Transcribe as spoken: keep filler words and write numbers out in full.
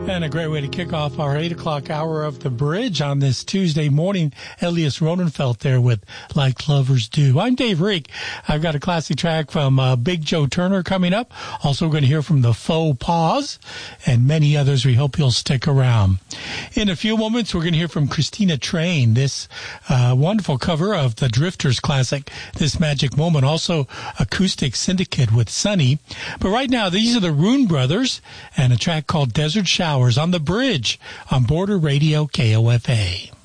And a great way to kick off our eight o'clock hour of The Bridge on this Tuesday morning. Elias Ronenfeld there with Like Lovers Do. I'm Dave Reek. I've got a classic track from uh, Big Joe Turner coming up. Also going to hear from the Faux Pas and many others. We hope you'll stick around. In a few moments, we're going to hear from Christina Train, this uh, wonderful cover of the Drifters classic, This Magic Moment. Also, Acoustic Syndicate with Sunny. But right now, these are the Rune Brothers and a track called Desert Showers on The Bridge on Border Radio K O F A.